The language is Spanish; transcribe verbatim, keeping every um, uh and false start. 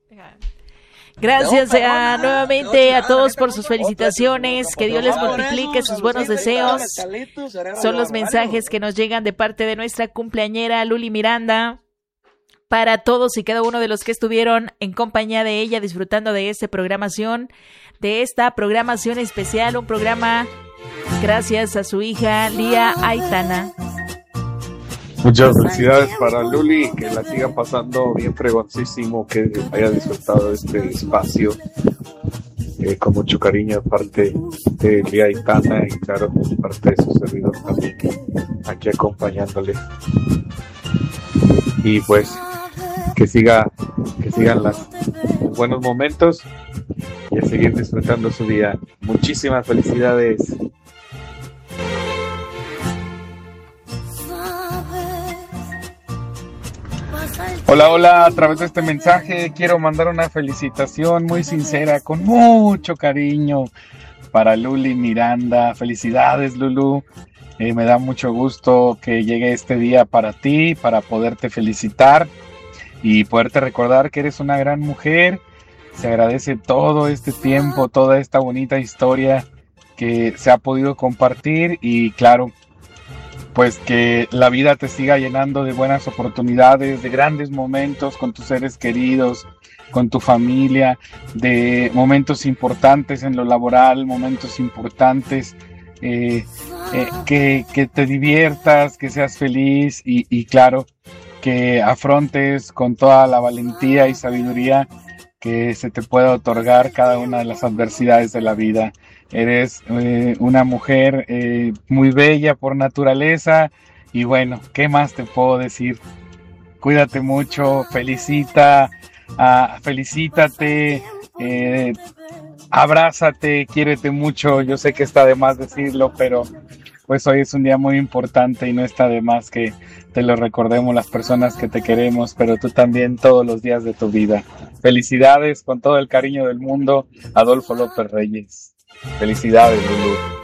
Gracias a, nuevamente a todos por sus felicitaciones, que Dios les multiplique sus buenos deseos. Son los mensajes que nos llegan de parte de nuestra cumpleañera Luli Miranda, para todos y cada uno de los que estuvieron en compañía de ella disfrutando de esta programación, de esta programación especial, un programa gracias a su hija Lía Aitana. Muchas felicidades para Luli, que la siga pasando bien fregoncísimo, que haya disfrutado de este espacio eh, con mucho cariño de parte de Lía Aitana y claro, por parte de su servidor también aquí acompañándole. Y pues que siga, que sigan las, los buenos momentos y a seguir disfrutando su día. Muchísimas felicidades. Hola, hola, a través de este mensaje quiero mandar una felicitación muy sincera, con mucho cariño para Luli Miranda. Felicidades, Lulu. Eh, me da mucho gusto que llegue este día para ti, para poderte felicitar y poderte recordar que eres una gran mujer. Se agradece todo este tiempo, toda esta bonita historia que se ha podido compartir y claro, pues que la vida te siga llenando de buenas oportunidades, de grandes momentos con tus seres queridos, con tu familia, de momentos importantes en lo laboral, momentos importantes, eh, eh, que, que te diviertas, que seas feliz y, y claro, que afrontes con toda la valentía y sabiduría que se te pueda otorgar cada una de las adversidades de la vida. Eres eh, una mujer eh, muy bella por naturaleza y bueno, ¿qué más te puedo decir? Cuídate mucho, felicita, uh, felicítate, eh, abrázate, quiérete mucho. Yo sé que está de más decirlo, pero pues hoy es un día muy importante y no está de más que te lo recordemos las personas que te queremos, pero tú también todos los días de tu vida. Felicidades con todo el cariño del mundo, Adolfo López Reyes. Felicidades, Lulu.